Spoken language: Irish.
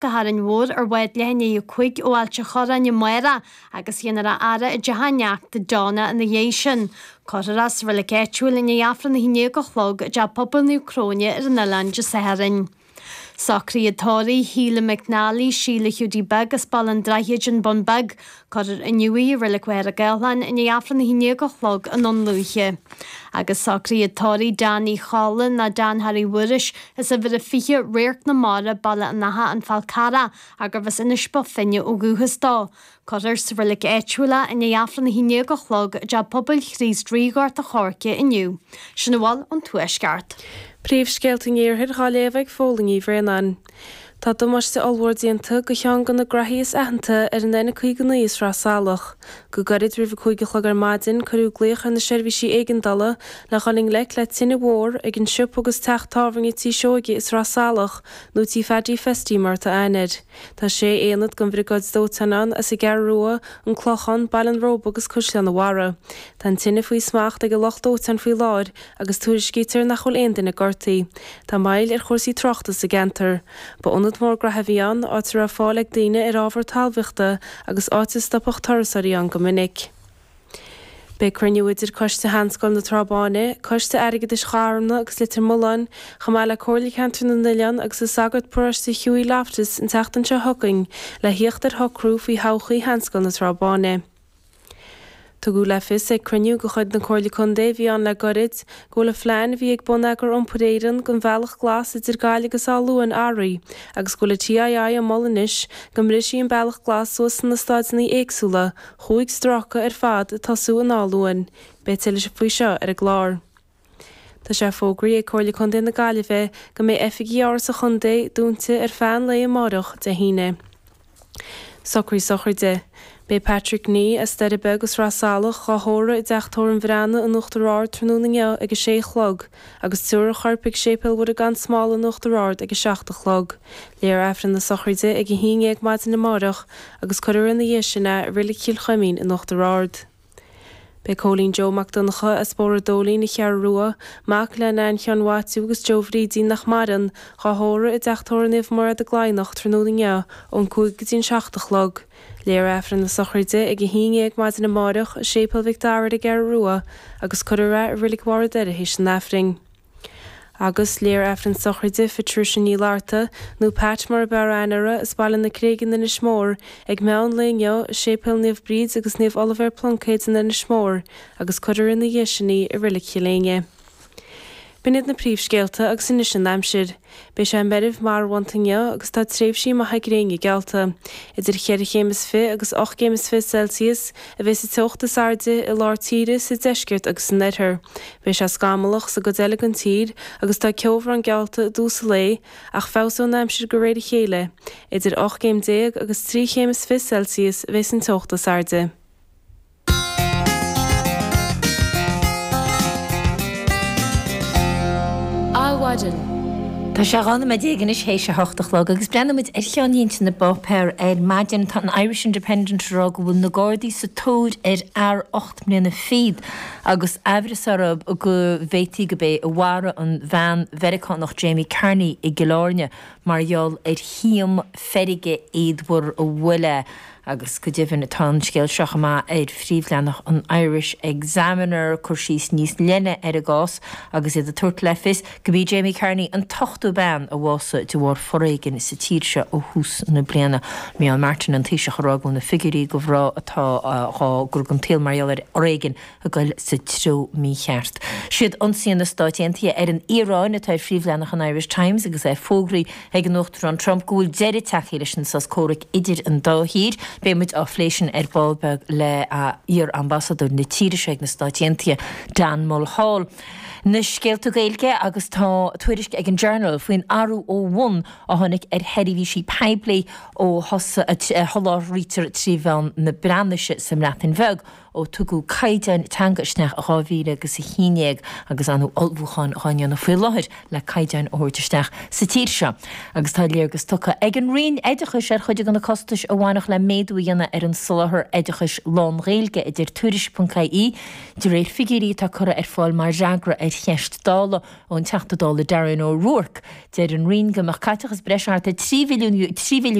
go haran mhór ar bhaid lehanne chuig ó ailte choran i maira agus dhéanaar ara I dehaneach de dána in na dhéisian. Corras bhfuil ceitúil in afran na híine go chlog de pobl na Ucróine ar na lande Saharan. Sacríatóirí Híle McNally síle hiúdí bag as ballan drahéidjin bon bag, cor iniuí rile cuir a gailhan in afran na híine go chlog an onlúche. Agus sacríatóirí Danny Challan na Dan Harry Wurish is a bhir a fiche réirt na mara balla an naha an falcara agur was inis bo finne ó gúhas dá. Corr sa bhir éitúla in afran na híine go chlog de pobl chrís drígart a chorce iniu. Sinna an tuaisgart. Príomhscéaltaí éirthir cháléomh fólingaí bhréanan. Tá dumas sa allhórdíanta go teangan na grathíos aitheanta ar an déna chuig níos rá salach. Go garid rih chuige chlogar maidin chuú gléoch an na seirbhísí éigandala le chaling le tinine mhór ag an siúp agus teachtáhaingi tí seoige is rá salach nó tí fedí festí marta ainid. Tá sé éanad go bhrigáid dótanan as I gar rua an clochan bailin rob agus cuslean na wara. Tá tinine faoi smacht ag go lochtdótan faoi láir agus tuairiscítar nach chul aon na gortaí. Tá mail ar chósaí trochtas a gentar. Ba mór grathbhíán átar a fáleg daine ar ábhar talmhaíochta agus átas stopach tarsaí an go minic. Be cruniúidir coiste hanscoil na trabáine, coiste airigid is cháramna agus litir mullan, chamála cóirlaí cantar na nilian agus is sagad puirsta hiúí laftas in teachtan se thucaing le hiochttar thocrú faoi háchaí hanscoil na trabáine. Tugu le fis ag cruniú go chuid na cóirlaí chundé bhí an le gorid, go le phlein bhí ag bun agur iomparéireann gon bhealach glas idir gáil agus áluúin áraí, agus go le TIA a molanis go mrisí an bealach glas suas na stáidnaí éagsúla, chuig stracha ar fad tasú an áluúin, béitiile se faoi seo ar a glár. Tá sé fógraí ag cóirlaí chundé na Gaillimhe go mé effigií áras a chundé dúnta ar fean le marach de híine. Socraí sochar de. Bé Patrick ní a stead begus rásálaach cháthóra I deachtóir an bhreanna an nuachtarráir trúnainge agus 6 chlog, agus túra charpaigh sépil bud a gan smála nuachtarráir agus 7 chlog. Léar efran na sochirde ag híine ag maid na marach agus chuir in na dhéisina rila cíl chaimín in nuachtarráir. Be Colleen Joe McDonacha a spóra dólí na chear rua, mac le nain cheanháitiú agus Joe Vrídí nach maran, cháthóra I deachtóir nimh mar a gláinach trúnainge ón 5 chlog. Léar efran na sochirde ag híine ag maid na marach a sépil Victoria a gar rua agus chuire rilik war de a hís an efring. Agus léar efran sochirde fitrisin ní láta nó pat mar beranara is bailin na crégan na smór ag meán léneo sépil nimh bríd agus nimh Oliver Plunkett in na smór agus chuire na dhéisiní a rilik lénge. Biniad na príomhscéalta agus inis an aimsir, bé sé an beribh mar wantinge agus tá tréimhsí má haigréinge gealta. Idir cheir chémas fi agus 8 chémas fi Celsius a bheits I teochtas arde I lár tíre sa deisgirt agus san nethir. Bé sé scamalach sa go déile an tír agus tá ceomhar an gealta dúsa lé ach fása an aimsir go réidir chéile. Idir 8 chéim 10 agus 3 chémas fi Celsius a bheits an teochtas arde. Tá sé ganna me dégan is hééis se 8 chlog agus brenimid cheanínta na bopéir ar maidin tá an Irish Independent rug bhfuil na Gardaí sa tóid ar 8 mbliana feed agus ehras arab go bhéití go bé a bhara an bhean Vericán nach Jamie Carney I Gilárne marall ar híam ferige éadhar a bhuile agus go dtíhann atá scéal seachama ar phríomhleannach an Irish Examiner chuirsís níos lenne ar a gás agus iad a tuairt lefis go bhí Jamie Carney an tochtú ben a bhása de bhór forréigen sa tíirse ó hús na bliana mé an Martin an tíise chorágún na figurí go bhrá atá gur an téal marall ar oréigen a goil sa trú mí cheart. Siad ansíon na stáitianta ar an Iráin atá phríomhleannach an Irish Times agus é fógraí ag an nuachtar an Trump gúil deireadh tachaíile sin sas córaigh idir an dáhír. Béimiid áfléisisin ar Ballbeg le ír ambassador na tíiriseag na stáitianta Dan Mulhall. Na scéalta gaeilge agus tá tuairisc ag an journal faoin arú ó 1 a tháinig ar heirihísí peibli ó thosa tholáir rítar tríbhean na breanise sa mreatain bheg ó tugu caiidean tangasneach a ráhíre agus sa híineag agus anú olbhúchan cháine na fuil láthir le caiidean óirteisteach sa tíirse. Agus tá léargus tucha ag an rion éidecha sé chuide gan na costais a bhhainach le méadú dhéanana ar an solathar éidechas lán réilge idir tuairis.caí de réir figurí tá chura ar fáil mar deagra ar cheist dála ón $10 Darren O'Rourke. Deir an rion go mar caiteachas breisiarta 3 milliún